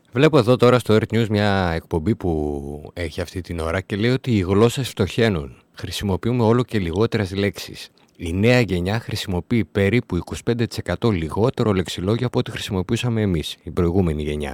Βλέπω εδώ τώρα στο Earth News μια εκπομπή που έχει αυτή την ώρα και λέει ότι οι γλώσσες φτωχαίνουν. Χρησιμοποιούμε όλο και λιγότερες λέξεις. Η νέα γενιά χρησιμοποιεί περίπου 25% λιγότερο λεξιλόγιο από ό,τι χρησιμοποιούσαμε εμείς, η προηγούμενη γενιά.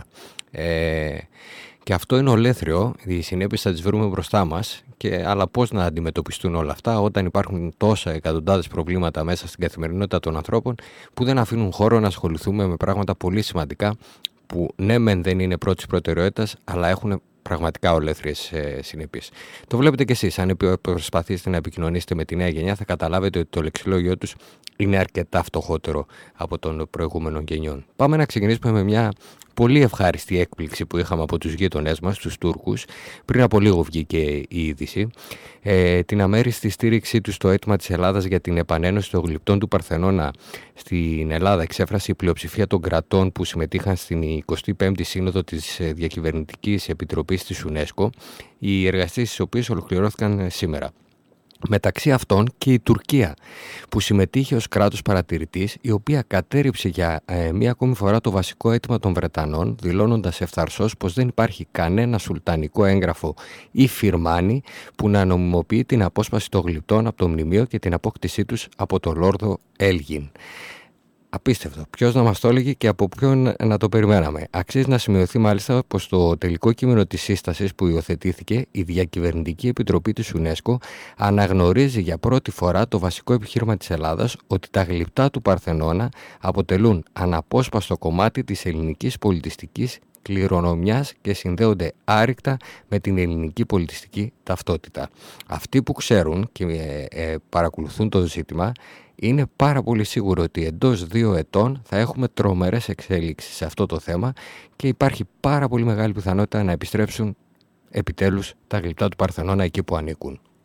Και αυτό είναι ολέθριο, οι συνέπειες θα τις βρούμε μπροστά μας, αλλά πώς να αντιμετωπιστούν όλα αυτά όταν υπάρχουν τόσα εκατοντάδες προβλήματα μέσα στην καθημερινότητα των ανθρώπων που δεν αφήνουν χώρο να ασχοληθούμε με πράγματα πολύ σημαντικά που ναι μεν δεν είναι πρώτης προτεραιότητας, αλλά έχουν πραγματικά ολέθριες συνέπειες. Το βλέπετε κι εσείς, αν προσπαθήσετε να επικοινωνήσετε με τη νέα γενιά θα καταλάβετε ότι το λεξιλόγιο τους είναι αρκετά φτωχότερο από των προηγούμενων γενιών. Πάμε να ξεκινήσουμε με μια πολύ ευχάριστη έκπληξη που είχαμε από τους γείτονές μας, τους Τούρκους. Πριν από λίγο βγήκε η είδηση. Την αμέριστη στήριξή τους στο αίτημα της Ελλάδας για την επανένωση των γλυπτών του Παρθενώνα στην Ελλάδα εξέφρασε η πλειοψηφία των κρατών που συμμετείχαν στην 25η Σύνοδο της Διακυβερνητικής Επιτροπής της UNESCO, οι εργασίες τις οποίες ολοκληρώθηκαν σήμερα. Μεταξύ αυτών και η Τουρκία, που συμμετείχε ως κράτος παρατηρητής, η οποία κατέρριψε για μία ακόμη φορά το βασικό αίτημα των Βρετανών, δηλώνοντας ευθαρσώς πως δεν υπάρχει κανένα σουλτανικό έγγραφο ή φιρμάνι που να νομιμοποιεί την απόσπαση των γλυπτών από το μνημείο και την απόκτησή τους από τον Λόρδο Έλγιν. Απίστευτο. Ποιος να μας το έλεγε και από ποιον να το περιμέναμε. Αξίζει να σημειωθεί μάλιστα πως στο τελικό κείμενο της σύστασης που υιοθετήθηκε, η Διακυβερνητική Επιτροπή της UNESCO αναγνωρίζει για πρώτη φορά το βασικό επιχείρημα της Ελλάδας ότι τα γλυπτά του Παρθενώνα αποτελούν αναπόσπαστο κομμάτι της ελληνικής πολιτιστικής κληρονομιάς και συνδέονται άρρηκτα με την ελληνική πολιτιστική ταυτότητα. Αυτοί που ξέρουν και παρακολουθούν το ζήτημα είναι πάρα πολύ σίγουρο ότι εντός 2 ετών θα έχουμε τρομερές εξέλιξεις σε αυτό το θέμα και υπάρχει πάρα πολύ μεγάλη πιθανότητα να επιστρέψουν επιτέλους τα γλυπτά του Παρθενώνα εκεί που ανήκουν.